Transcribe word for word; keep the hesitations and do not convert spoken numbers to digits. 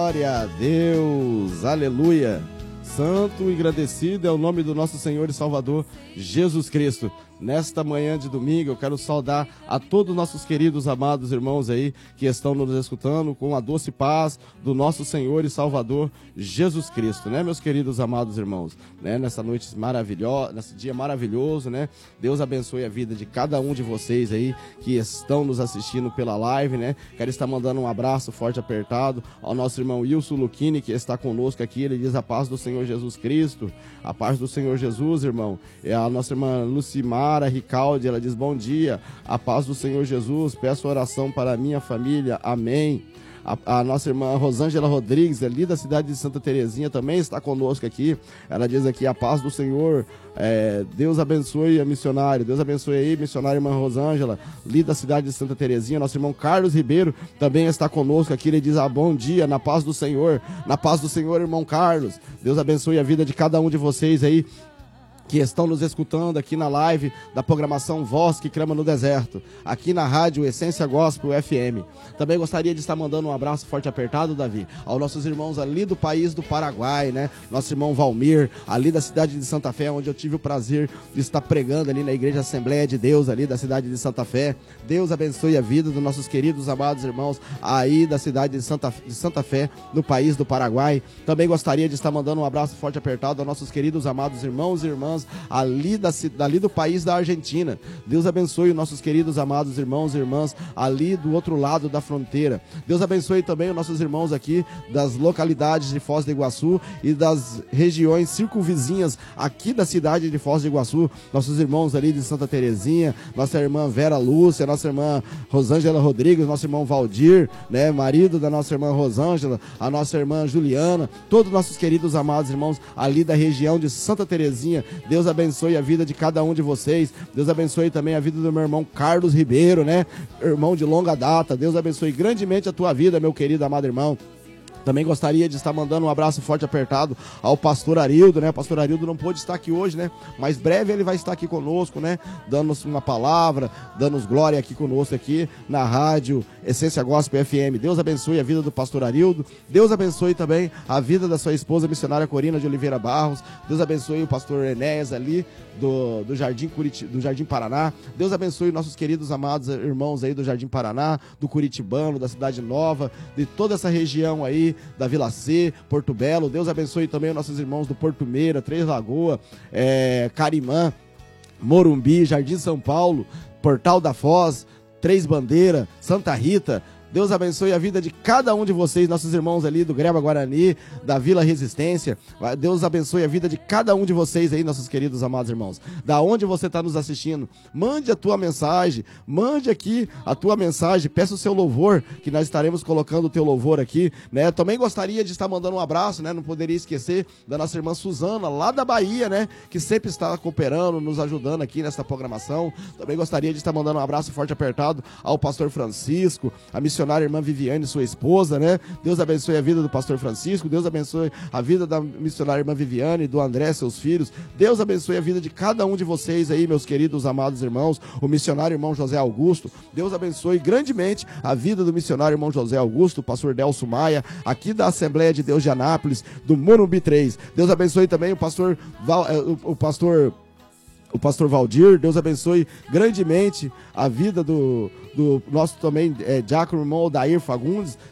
Glória a Deus, aleluia. Santo e agradecido é o nome do nosso Senhor e Salvador Jesus Cristo. Nesta manhã de domingo eu quero saudar a todos os nossos queridos amados irmãos aí que estão nos escutando com a doce paz do nosso Senhor e Salvador Jesus Cristo, né, meus queridos amados irmãos, né, nessa noite maravilhosa, nesse dia maravilhoso, né, Deus abençoe a vida de cada um de vocês aí que estão nos assistindo pela live, né, quero estar mandando um abraço forte apertado ao nosso irmão Wilson Luchini, que está conosco aqui, ele diz a paz do Senhor Jesus Cristo, a paz do Senhor Jesus, irmão, é a nossa irmã Lucimar Mara Ricaldi, ela diz bom dia, a paz do Senhor Jesus, peço oração para a minha família, amém. A, a nossa irmã Rosângela Rodrigues, ali da cidade de Santa Terezinha, também está conosco aqui, ela diz aqui a paz do Senhor, é, Deus abençoe a missionária, Deus abençoe aí, missionária irmã Rosângela, ali da cidade de Santa Terezinha. Nosso irmão Carlos Ribeiro também está conosco aqui, ele diz ah, bom dia, na paz do Senhor, na paz do Senhor, irmão Carlos, Deus abençoe a vida de cada um de vocês aí, que estão nos escutando aqui na live da programação Voz que Clama no Deserto, aqui na rádio Essência Gospel F M. Também gostaria de estar mandando um abraço forte e apertado, Davi, aos nossos irmãos ali do país do Paraguai, né? Nosso irmão Valmir, ali da cidade de Santa Fé, onde eu tive o prazer de estar pregando ali na Igreja Assembleia de Deus, ali da cidade de Santa Fé. Deus abençoe a vida dos nossos queridos, amados irmãos aí da cidade de Santa, de Santa Fé, no país do Paraguai. Também gostaria de estar mandando um abraço forte e apertado aos nossos queridos, amados irmãos e irmãs ali, da, ali do país da Argentina. Deus abençoe os nossos queridos amados irmãos e irmãs ali do outro lado da fronteira. Deus abençoe também os nossos irmãos aqui das localidades de Foz do Iguaçu e das regiões circunvizinhas aqui da cidade de Foz do Iguaçu, nossos irmãos ali de Santa Terezinha, nossa irmã Vera Lúcia, nossa irmã Rosângela Rodrigues, nosso irmão Valdir, né, marido da nossa irmã Rosângela, a nossa irmã Juliana, todos os nossos queridos amados irmãos ali da região de Santa Terezinha. Deus abençoe a vida de cada um de vocês. Deus abençoe também a vida do meu irmão Carlos Ribeiro, né? Irmão de longa data. Deus abençoe grandemente a tua vida, meu querido amado irmão. Também gostaria de estar mandando um abraço forte e apertado ao pastor Arildo, né? O pastor Arildo não pôde estar aqui hoje, né? Mas breve ele vai estar aqui conosco, né? Dando-nos uma palavra, dando-nos glória aqui conosco aqui na rádio Essência Gospel F M. Deus abençoe a vida do pastor Arildo. Deus abençoe também a vida da sua esposa missionária Corina de Oliveira Barros. Deus abençoe o pastor Enéas ali do, do, Jardim Curiti, do Jardim Paraná. Deus abençoe nossos queridos amados irmãos aí do Jardim Paraná, do Curitibano, da Cidade Nova, de toda essa região aí, da Vila C, Porto Belo. Deus abençoe também os nossos irmãos do Porto Meira, Três Lagoas, é, Carimã, Morumbi, Jardim São Paulo, Portal da Foz, Três Bandeiras, Santa Rita. Deus abençoe a vida de cada um de vocês, nossos irmãos ali do Greba Guarani, da Vila Resistência. Deus abençoe a vida de cada um de vocês aí, nossos queridos amados irmãos. Da onde você está nos assistindo, mande a tua mensagem, mande aqui a tua mensagem, peça o seu louvor, que nós estaremos colocando o teu louvor aqui, né? Também gostaria de estar mandando um abraço, né? Não poderia esquecer da nossa irmã Suzana, lá da Bahia, né? Que sempre está cooperando, nos ajudando aqui nessa programação. Também gostaria de estar mandando um abraço forte e apertado ao pastor Francisco, a missionária missionária irmã Viviane, sua esposa, né? Deus abençoe a vida do pastor Francisco, Deus abençoe a vida da missionária irmã Viviane, do André, seus filhos. Deus abençoe a vida de cada um de vocês aí, meus queridos amados irmãos, o missionário irmão José Augusto. Deus abençoe grandemente a vida do missionário irmão José Augusto, o pastor Delso Maia, aqui da Assembleia de Deus de Anápolis, do Morumbi três. Deus abençoe também o pastor Val, o, o pastor o pastor Valdir. Deus abençoe grandemente a vida do, do nosso também é, diácono irmão Odair Fagundes.